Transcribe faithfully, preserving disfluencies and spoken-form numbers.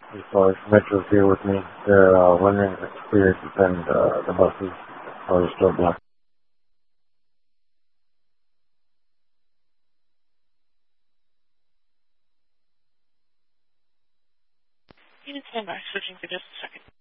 as far as Metro's here with me. They're uh, wondering if it's clear to send uh, the buses or still blocked. You can stand by, switching for just a second.